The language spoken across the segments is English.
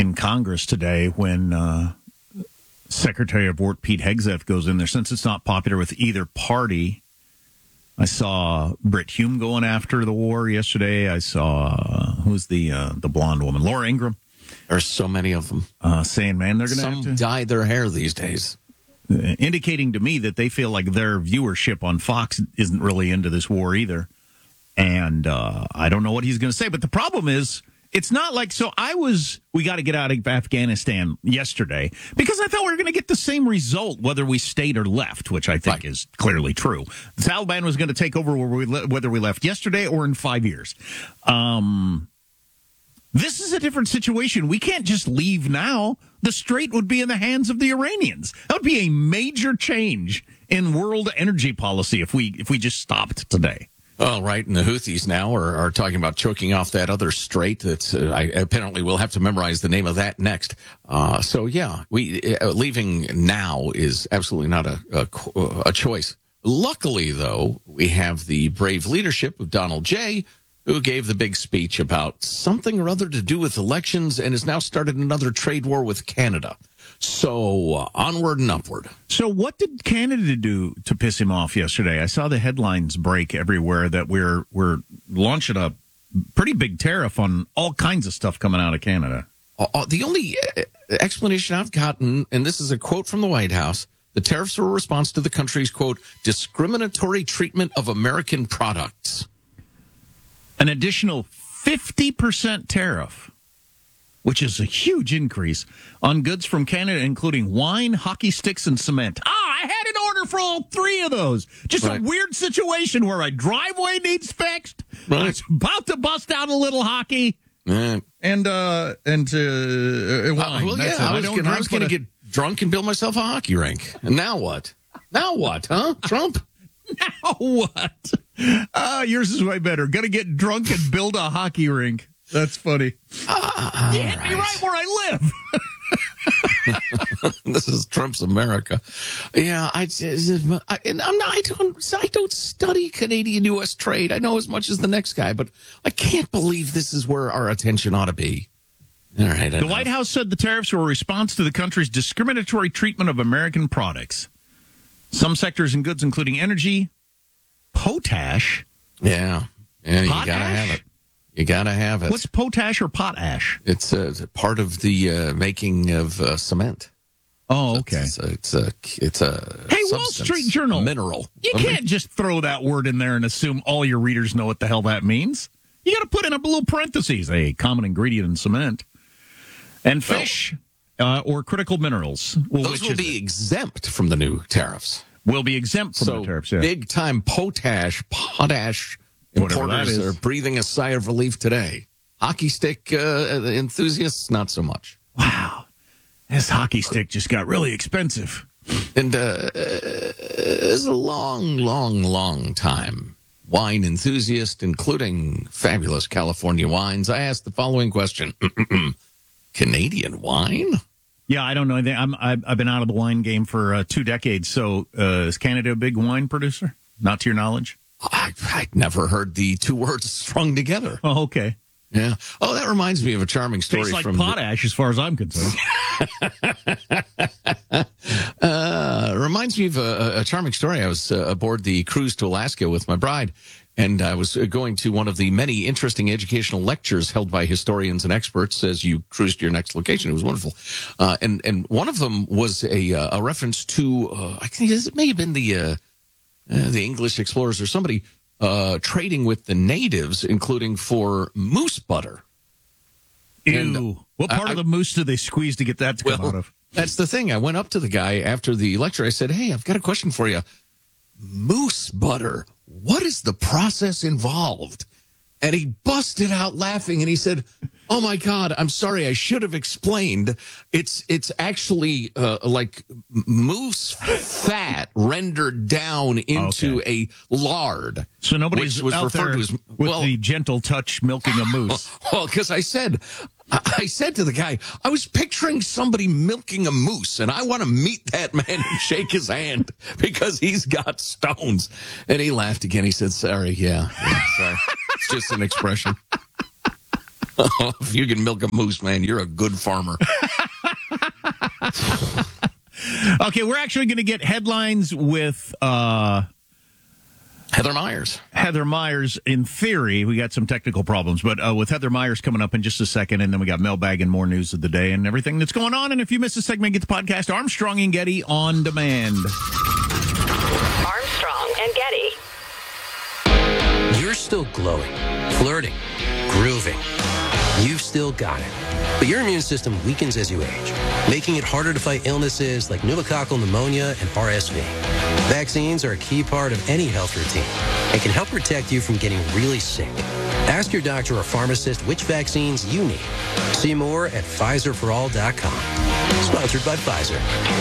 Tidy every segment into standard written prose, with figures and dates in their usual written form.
in Congress today when Secretary of War Pete Hegseth goes in there. Since it's not popular with either party, I saw Britt Hume going after the war yesterday. I saw, who's the blonde woman? Laura Ingraham. There's so many of them. Saying, man, they're going to have to dye their hair these days. Indicating to me that they feel like their viewership on Fox isn't really into this war either. And I don't know what he's going to say. But the problem is, it's not like, we got to get out of Afghanistan yesterday because I thought we were going to get the same result whether we stayed or left, which I think is clearly true. The Taliban was going to take over whether we left yesterday or in 5 years. This is a different situation. We can't just leave now. The strait would be in the hands of the Iranians. That would be a major change in world energy policy if we just stopped today. Oh, right. And the Houthis now are talking about choking off that other strait. That's apparently we'll have to memorize the name of that next. Leaving now is absolutely not a choice. Luckily, though, we have the brave leadership of Donald J., who gave the big speech about something or other to do with elections and has now started another trade war with Canada. So onward and upward. So what did Canada do to piss him off yesterday? I saw the headlines break everywhere that we're launching a pretty big tariff on all kinds of stuff coming out of Canada. The only explanation I've gotten, and this is a quote from the White House, the tariffs are a response to the country's, quote, discriminatory treatment of American products. An additional 50% tariff, which is a huge increase, on goods from Canada, including wine, hockey sticks, and cement. I had an order for all three of those. Just a weird situation where a driveway needs fixed. Right. I was about to bust out a little hockey and wine. I was going to get drunk and build myself a hockey rink. And now what? Now what, huh, Trump? Now what? Yours is way better. Gonna get drunk and build a hockey rink. That's funny. You hit me right where I live. This is Trump's America. Yeah, I don't study Canadian-U.S. trade. I know as much as the next guy, but I can't believe this is where our attention ought to be. All right. The White House said the tariffs were a response to the country's discriminatory treatment of American products. Some sectors and goods, including energy, potash. Yeah, you gotta have it. You gotta have it. What's potash or potash? It's part of the making of cement. Oh, okay. It's a Hey, Wall Street Journal mineral. You can't just throw that word in there and assume all your readers know what the hell that means. You got to put in a little parentheses, a common ingredient in cement, and fish. Or critical minerals. Well, those will be exempt from the new tariffs. Will be exempt from the tariffs, yeah. Big-time potash importers are breathing a sigh of relief today. Hockey stick enthusiasts, not so much. Wow. This hockey stick just got really expensive. And it's a long, long, long time. Wine enthusiast, including fabulous California wines. I asked the following question. Canadian wine? Yeah, I don't know anything. I've been out of the wine game for 2 decades. So is Canada a big wine producer? Not to your knowledge? I'd never heard the two words strung together. Oh, okay. Yeah. Oh, that reminds me of a charming story. Tastes like potash, as far as I'm concerned. Reminds me of a charming story. I was aboard the cruise to Alaska with my bride, and I was going to one of the many interesting educational lectures held by historians and experts as you cruised to your next location. It was wonderful. And one of them was a reference to, I think it may have been the English explorers or somebody trading with the natives, including for moose butter. Ew. And what part of the moose do they squeeze to get that to come out of? That's the thing. I went up to the guy after the lecture. I said, hey, I've got a question for you. Moose butter. What is the process involved? And he busted out laughing and he said, oh my God, I'm sorry. I should have explained. It's actually like moose fat rendered down into a lard. So nobody's was out there with the gentle touch milking a moose. Well, because I said to the guy, I was picturing somebody milking a moose, and I want to meet that man and shake his hand because he's got stones. And he laughed again. He said, sorry, yeah sorry. It's just an expression. If you can milk a moose, man, you're a good farmer. Okay, we're actually going to get headlines with Heather Myers. Heather Myers, in theory. We got some technical problems, but with Heather Myers coming up in just a second, and then we got mailbag and more news of the day and everything that's going on. And if you missed a segment, get the podcast Armstrong and Getty on demand. Armstrong and Getty. You're still glowing, flirting, grooving. You've still got it. But your immune system weakens as you age, making it harder to fight illnesses like pneumococcal pneumonia and RSV. Vaccines are a key part of any health routine and can help protect you from getting really sick. Ask your doctor or pharmacist which vaccines you need. See more at PfizerForAll.com. Sponsored by Pfizer.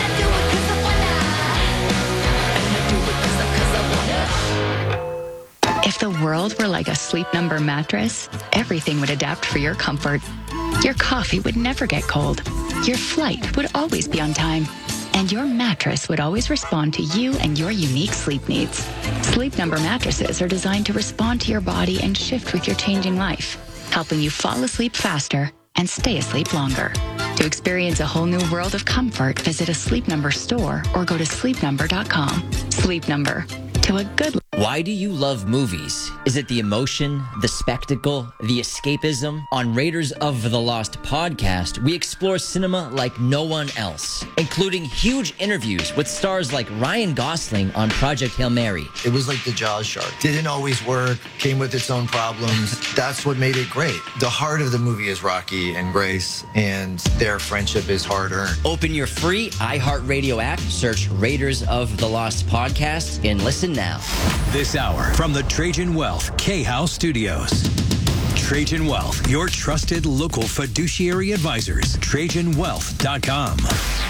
If the world were like a Sleep Number mattress, everything would adapt for your comfort. Your coffee would never get cold. Your flight would always be on time. And your mattress would always respond to you and your unique sleep needs. Sleep Number mattresses are designed to respond to your body and shift with your changing life, helping you fall asleep faster and stay asleep longer. To experience a whole new world of comfort, visit a Sleep Number store or go to sleepnumber.com. Sleep Number. To a good life. Why do you love movies? Is it the emotion, the spectacle, the escapism? On Raiders of the Lost podcast, we explore cinema like no one else, including huge interviews with stars like Ryan Gosling on Project Hail Mary. It was like the Jaws shark. Didn't always work, came with its own problems. That's what made it great. The heart of the movie is Rocky and Grace, and their friendship is hard-earned. Open your free iHeartRadio app, search Raiders of the Lost podcast, and listen now. This hour from the Trajan Wealth K-House Studios. Trajan Wealth, your trusted local fiduciary advisors. TrajanWealth.com.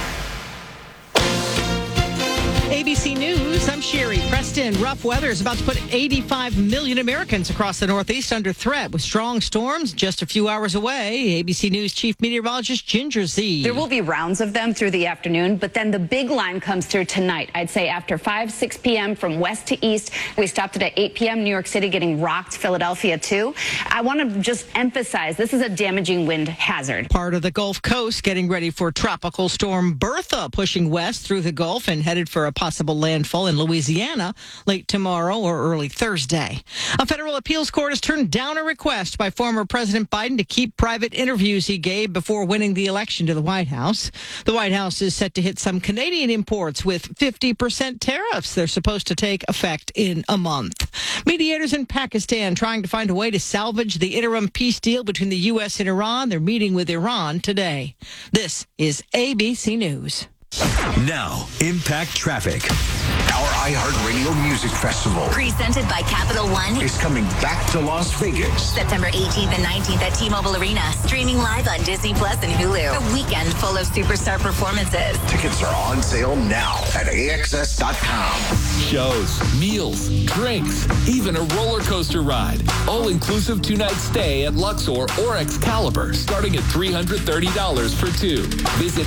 ABC News, I'm Sherry Preston. Rough weather is about to put 85 million Americans across the Northeast under threat with strong storms just a few hours away. ABC News Chief Meteorologist Ginger Z. There will be rounds of them through the afternoon, but then the big line comes through tonight. I'd say after 6 p.m. from west to east. We stopped it at 8 p.m. New York City getting rocked, Philadelphia too. I want to just emphasize this is a damaging wind hazard. Part of the Gulf Coast getting ready for Tropical Storm Bertha pushing west through the Gulf and headed for a possible landfall in Louisiana late tomorrow or early Thursday. A federal appeals court has turned down a request by former President Biden to keep private interviews he gave before winning the election to the White House. The White House is set to hit some Canadian imports with 50% tariffs. They're supposed to take effect in a month. Mediators in Pakistan trying to find a way to salvage the interim peace deal between the U.S. and Iran. They're meeting with Iran today. This is ABC News. Now, Impact Traffic. Our iHeartRadio Music Festival, Presented by Capital One, is coming back to Las Vegas. September 18th and 19th at T-Mobile Arena. Streaming live on Disney Plus and Hulu. A weekend full of superstar performances. Tickets are on sale now at AXS.com. Shows, meals, drinks, even a roller coaster ride. All-inclusive 2-night stay at Luxor or Excalibur, starting at $330 for two. Visit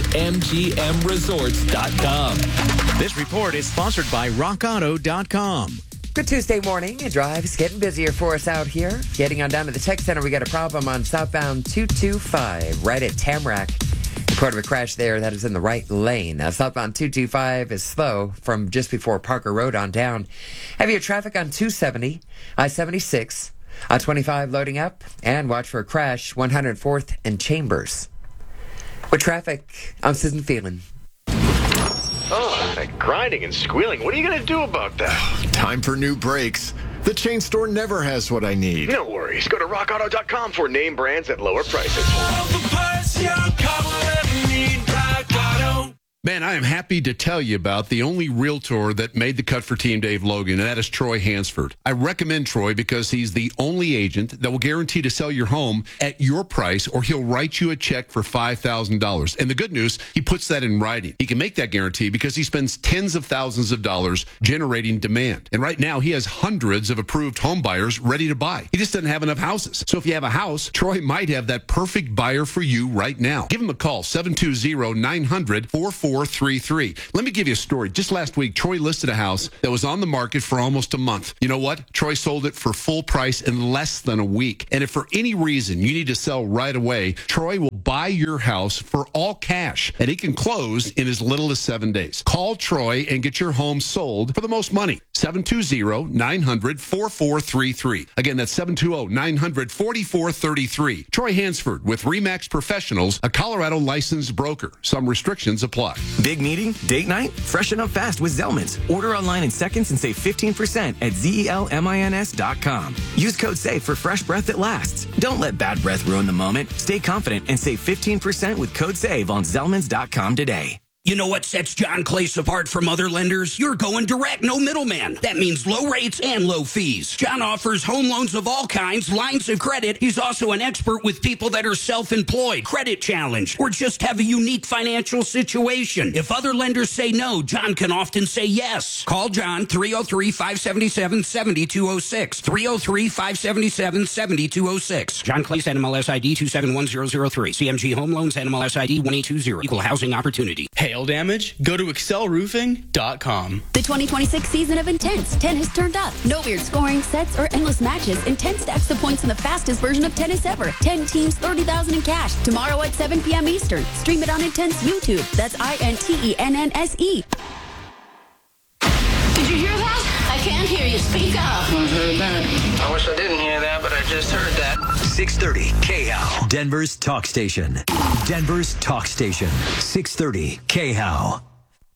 MGMResorts.com. This report is sponsored by RockAuto.com. Good Tuesday morning. Drive's getting busier for us out here. Getting on down to the tech center, we got a problem on southbound 225 right at Tamarack. Report of a crash there. That is in the right lane. Southbound 225 is slow from just before Parker Road on down. Heavier traffic on 270, I-76, I-25 loading up, and watch for a crash 104th and Chambers. With traffic, I'm Susan Phelan. Oh, that grinding and squealing. What are you going to do about that? Time for new brakes. The chain store never has what I need. No worries. Go to rockauto.com for name brands at lower prices. Man, I am happy to tell you about the only realtor that made the cut for Team Dave Logan, and that is Troy Hansford. I recommend Troy because he's the only agent that will guarantee to sell your home at your price, or he'll write you a check for $5,000. And the good news, he puts that in writing. He can make that guarantee because he spends tens of thousands of dollars generating demand. And right now, he has hundreds of approved home buyers ready to buy. He just doesn't have enough houses. So if you have a house, Troy might have that perfect buyer for you right now. Give him a call, 720-900-4400. 4433. Let me give you a story. Just last week, Troy listed a house that was on the market for almost a month. You know what? Troy sold it for full price in less than a week. And if for any reason you need to sell right away, Troy will buy your house for all cash, and he can close in as little as 7 days. Call Troy and get your home sold for the most money. 720-900-4433. Again, that's 720-900-4433. Troy Hansford with RE/MAX Professionals, a Colorado licensed broker. Some restrictions apply. Big meeting? Date night? Freshen up fast with Zellman's. Order online in seconds and save 15% at ZELMINS.com. Use code SAVE for fresh breath that lasts. Don't let bad breath ruin the moment. Stay confident and save 15% with code SAVE on Zellmans.com today. You know what sets John Clace apart from other lenders? You're going direct, no middleman. That means low rates and low fees. John offers home loans of all kinds, lines of credit. He's also an expert with people that are self-employed, credit challenged, or just have a unique financial situation. If other lenders say no, John can often say yes. Call John 303-577-7206. 303-577-7206. John Clace, NMLS ID 271003. CMG Home Loans, NMLS ID 1820. Equal housing opportunity. Hail damage? Go to excelroofing.com. The 2026 season of Intense 10 has turned up. No weird scoring, sets, or endless matches. Intense stacks the points in the fastest version of tennis ever. 10 teams, $30,000 in cash. Tomorrow at 7 p.m. Eastern. Stream it on Intense YouTube. That's INTENNSE. Did you hear that? I can't hear you. Speak up. I heard that. I wish I didn't hear that, but I just heard that. 630 KHOW, Denver's talk station. Denver's talk station. 630 KHOW.